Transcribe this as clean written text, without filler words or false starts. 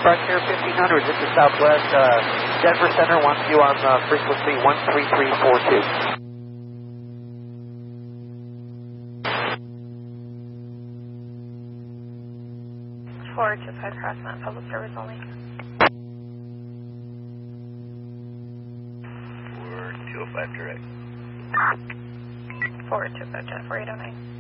Frontier 1500, this is Southwest Denver Center, wants you on frequency 13342. Forward to 5 Crossmount, public service only. 4205 direct. Forward to 5 Jet 4809.